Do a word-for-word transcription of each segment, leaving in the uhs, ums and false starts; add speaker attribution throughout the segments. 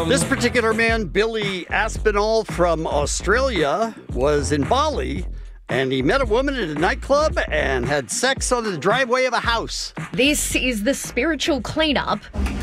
Speaker 1: Um,
Speaker 2: This particular man, Billy Aspinall from Australia, was in Bali, and he met a woman at a nightclub and had sex on the driveway of a house.
Speaker 3: This is the spiritual cleanup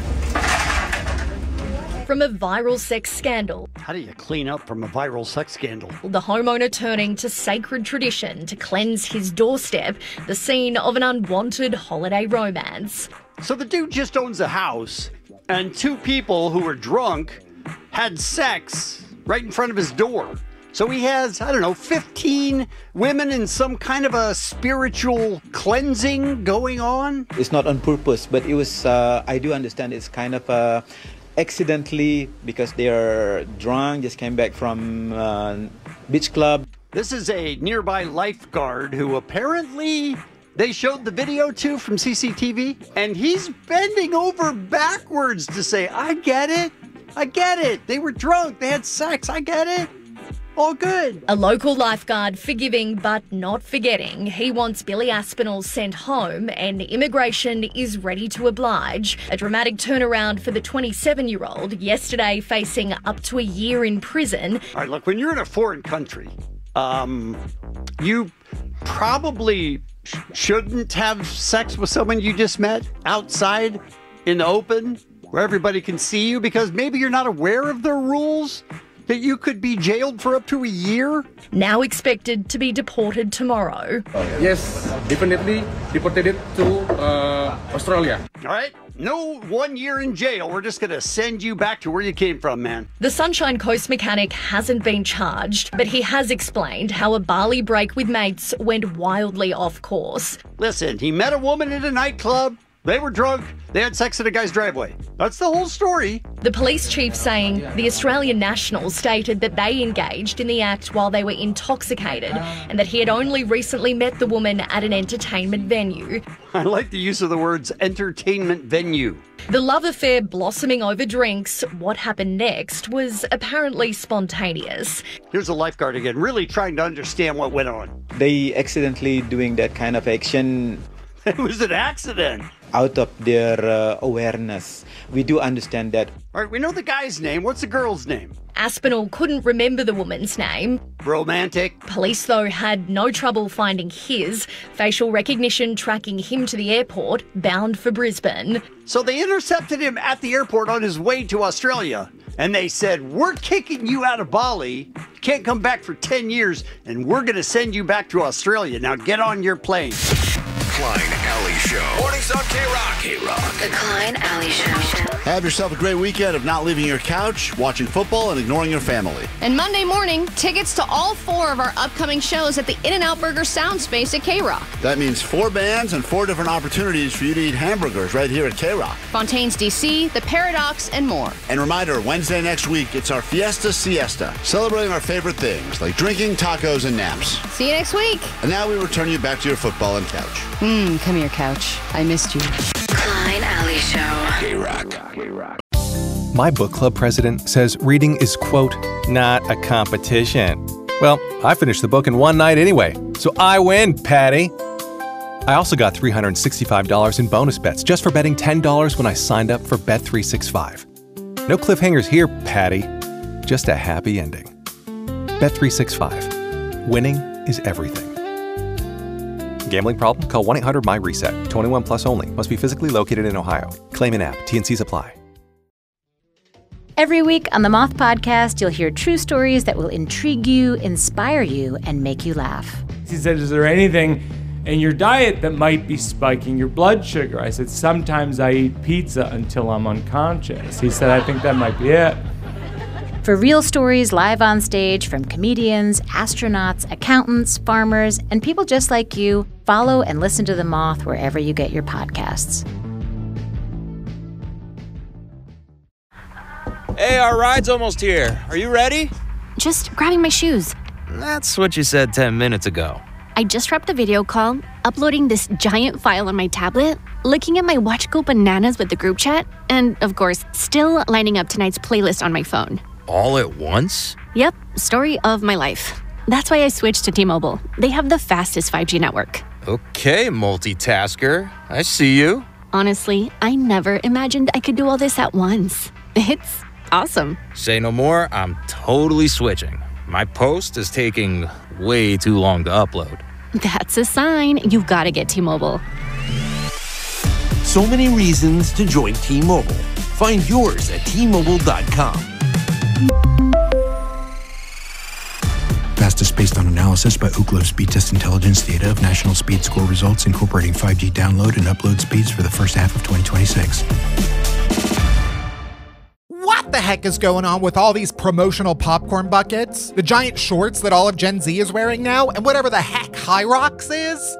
Speaker 3: from a viral sex scandal.
Speaker 2: How do you clean up from a viral sex scandal?
Speaker 3: The homeowner turning to sacred tradition to cleanse his doorstep, the scene of an unwanted holiday romance.
Speaker 2: So the dude just owns a house, and two people who were drunk had sex right in front of his door. So he has, I don't know, fifteen women in some kind of a spiritual cleansing going on.
Speaker 4: It's not on purpose, but it was, uh, I do understand it's kind of uh, accidentally because they are drunk, just came back from uh, beach club.
Speaker 2: This is a nearby lifeguard who apparently they showed the video to from C C T V, and he's bending over backwards to say, I get it, I get it. They were drunk, they had sex, I get it. All good.
Speaker 3: A local lifeguard forgiving but not forgetting. He wants Billy Aspinall sent home, and immigration is ready to oblige. A dramatic turnaround for the twenty-seven-year-old, yesterday facing up to a year in prison.
Speaker 2: All right, look, when you're in a foreign country, um, you probably sh- shouldn't have sex with someone you just met outside in the open where everybody can see you, because maybe you're not aware of their rules. That you could be jailed for up to a year?
Speaker 3: Now expected to be deported tomorrow.
Speaker 1: yes, definitely deported to uh, Australia.
Speaker 2: All right, no one year in jail. We're just going to send you back to where you came from, man.
Speaker 3: The Sunshine Coast mechanic hasn't been charged, but he has explained how a Bali break with mates went wildly off course.
Speaker 2: Listen, he met a woman at a nightclub. They were drunk. They had sex in a guy's driveway. That's the whole story.
Speaker 3: The police chief saying the Australian national stated that they engaged in the act while they were intoxicated and that he had only recently met the woman at an entertainment venue.
Speaker 2: I like the use of the words entertainment venue.
Speaker 3: The love affair blossoming over drinks, what happened next was apparently spontaneous.
Speaker 2: Here's a lifeguard again, really trying to understand what went on.
Speaker 4: They accidentally doing that kind of action
Speaker 2: It was an accident.
Speaker 4: out of their uh, awareness. We do understand that.
Speaker 2: All right, we know the guy's name. What's the girl's name?
Speaker 3: Aspinall couldn't remember the woman's name.
Speaker 2: Romantic.
Speaker 3: Police, though, had no trouble finding his, facial recognition tracking him to the airport, bound for Brisbane.
Speaker 2: So they intercepted him at the airport on his way to Australia. And they said, we're kicking you out of Bali. You can't come back for ten years. And we're going to send you back to Australia. Now get on your plane.
Speaker 5: Klein Alley Show. Mornings on K-Rock. K-Rock.
Speaker 6: The Klein Alley Show.
Speaker 7: Have yourself a great weekend of not leaving your couch, watching football, and ignoring your family.
Speaker 8: And Monday morning, tickets to all four of our upcoming shows at the In-N-Out Burger Sound Space at K-Rock.
Speaker 7: That means four bands and four different opportunities for you to eat hamburgers right here at K-Rock.
Speaker 8: Fontaine's D C, The Paradox, and more.
Speaker 7: And reminder, Wednesday next week, it's our Fiesta Siesta, celebrating our favorite things like drinking, tacos, and naps.
Speaker 8: See you next week.
Speaker 7: And now we return you back to your football and couch.
Speaker 8: Mmm, come here, couch. I missed you.
Speaker 6: Klein Alley Show.
Speaker 5: K-Rock. K-Rock.
Speaker 9: My book club president says reading is, quote, not a competition. Well, I finished the book in one night anyway, so I win, Patty. I also got three hundred sixty-five dollars in bonus bets just for betting ten dollars when I signed up for Bet three sixty-five. No cliffhangers here, Patty. Just a happy ending. Bet three sixty-five. Winning is everything. Gambling problem? Call one eight hundred my reset. twenty-one plus only. Must be physically located in Ohio. Claim in app. T N Cs apply.
Speaker 10: Every week on the Moth Podcast, you'll hear true stories that will intrigue you, inspire you, and make you laugh.
Speaker 11: He said, is there anything in your diet that might be spiking your blood sugar? I said, sometimes I eat pizza until I'm unconscious. He said, I think that might be it.
Speaker 10: For real stories live on stage from comedians, astronauts, accountants, farmers, and people just like you, follow and listen to The Moth wherever you get your podcasts.
Speaker 12: Hey, our ride's almost here. Are you ready?
Speaker 13: Just grabbing my shoes.
Speaker 12: That's what you said ten minutes ago.
Speaker 13: I just wrapped the video call, uploading this giant file on my tablet, looking at my watch go bananas with the group chat, and, of course, still lining up tonight's playlist on my phone.
Speaker 12: All at once?
Speaker 13: Yep, story of my life. That's why I switched to T-Mobile. They have the fastest five G network.
Speaker 12: Okay, multitasker. I see you.
Speaker 13: Honestly, I never imagined I could do all this at once. It's Awesome.
Speaker 12: Say no more, I'm totally switching. My post is taking way too long to upload.
Speaker 13: That's a sign you've got to get T-Mobile.
Speaker 14: So many reasons to join T-Mobile. Find yours at T Mobile dot com.
Speaker 15: Fastest based on analysis by Ookla Speed Test Intelligence data of national speed score results incorporating five G download and upload speeds for the first half of twenty twenty-six.
Speaker 16: What the heck is going on with all these promotional popcorn buckets, the giant shorts that all of Gen Z is wearing now, and whatever the heck High Rocks is?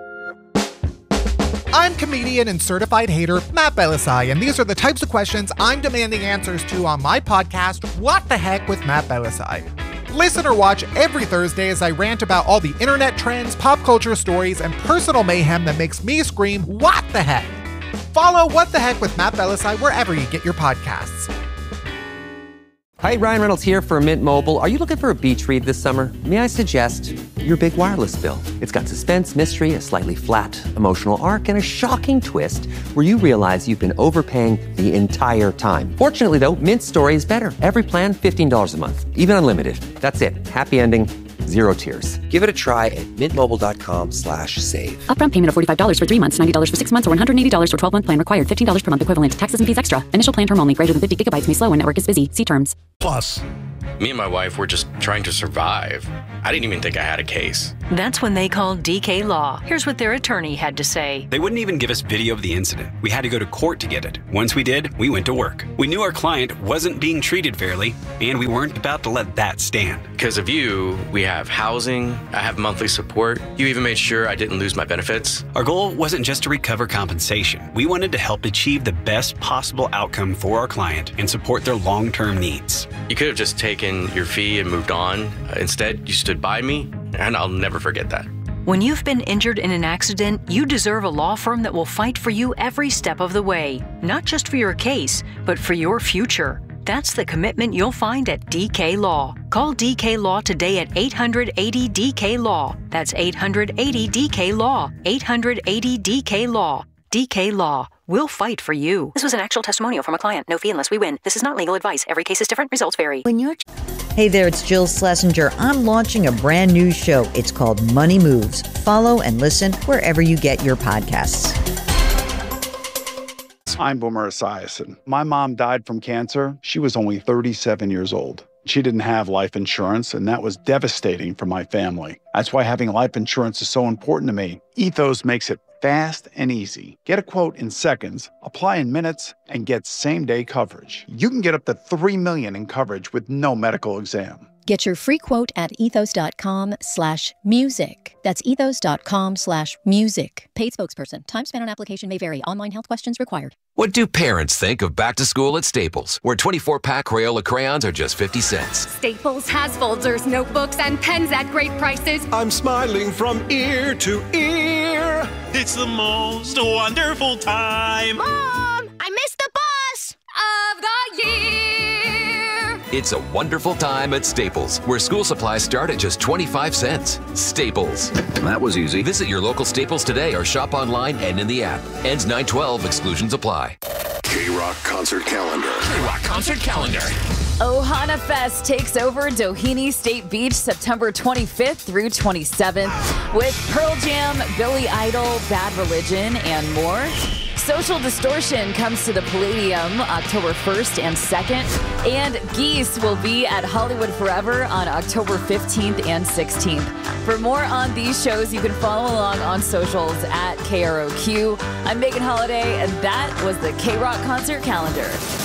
Speaker 16: I'm comedian and certified hater Matt Belisai, and these are the types of questions I'm demanding answers to on my podcast, What the Heck with Matt Belisai. Listen or watch every Thursday as I rant about all the internet trends, pop culture stories, and personal mayhem that makes me scream, what the heck? Follow What the Heck with Matt Belisai wherever you get your podcasts.
Speaker 17: Hi, Ryan Reynolds here for Mint Mobile. Are you looking for a beach read this summer? May I suggest your big wireless bill? It's got suspense, mystery, a slightly flat emotional arc, and a shocking twist where you realize you've been overpaying the entire time. Fortunately, though, Mint's story is better. Every plan, fifteen dollars a month, even unlimited. That's it. Happy ending, zero tears. Give it a try at mintmobile.com slash save.
Speaker 18: Upfront payment of forty-five dollars for three months, ninety dollars for six months, or one hundred eighty dollars for twelve-month plan required. fifteen dollars per month equivalent. Taxes and fees extra. Initial plan term only. Greater than fifty gigabytes may slow when network is busy. See terms.
Speaker 19: Plus, me and my wife were just trying to survive. I didn't even think I had a case.
Speaker 20: That's when they called D K Law. Here's what their attorney had to say.
Speaker 21: They wouldn't even give us video of the incident. We had to go to court to get it. Once we did, we went to work. We knew our client wasn't being treated fairly, and we weren't about to let that stand.
Speaker 19: Because of you, we have housing, I have monthly support. You even made sure I didn't lose my benefits.
Speaker 21: Our goal wasn't just to recover compensation. We wanted to help achieve the best possible outcome for our client and support their long-term needs.
Speaker 19: You could have just taken your fee and moved on. Instead, you stood by me, and I'll never forget that.
Speaker 20: When you've been injured in an accident, you deserve a law firm that will fight for you every step of the way. Not just for your case, but for your future. That's the commitment you'll find at D K Law. Call D K Law today at eight hundred eighty D K Law. That's eight hundred eighty D K Law. eight hundred eighty D K Law. D K Law. We'll fight for you.
Speaker 18: This was an actual testimonial from a client. No fee unless we win. This is not legal advice. Every case is different. Results vary.
Speaker 22: When you're... Hey there, it's Jill Schlesinger. I'm launching a brand new show. It's called Money Moves. Follow and listen wherever you get your podcasts.
Speaker 23: I'm Boomer Esiason. My mom died from cancer. She was only thirty-seven years old. She didn't have life insurance, and that was devastating for my family. That's why having life insurance is so important to me. Ethos makes it fast and easy. Get a quote in seconds, apply in minutes, and get same-day coverage. You can get up to three million dollars in coverage with no medical exam.
Speaker 24: Get your free quote at ethos.com slash music. That's ethos.com slash music. Paid spokesperson. Time spent on application may vary. Online health questions required.
Speaker 25: What do parents think of back to school at Staples, where twenty-four pack Crayola crayons are just fifty cents?
Speaker 26: Staples has folders, notebooks, and pens at great prices.
Speaker 27: I'm smiling from ear to ear.
Speaker 28: It's the most wonderful time.
Speaker 26: Mom, I missed the bus of the year.
Speaker 25: It's a wonderful time at Staples, where school supplies start at just twenty-five cents. Staples.
Speaker 29: That was easy.
Speaker 25: Visit your local Staples today or shop online and in the app. Ends nine twelve. Exclusions apply.
Speaker 5: K-Rock Concert Calendar. K-Rock Concert Calendar.
Speaker 30: Ohana Fest takes over Doheny State Beach September twenty-fifth through twenty-seventh with Pearl Jam, Billy Idol, Bad Religion, and more. Social Distortion comes to the Palladium October first and second, and Geese will be at Hollywood Forever on October fifteenth and sixteenth. For more on these shows, you can follow along on socials at K R O Q. I'm Megan Holiday, and that was the K-Rock Concert Calendar.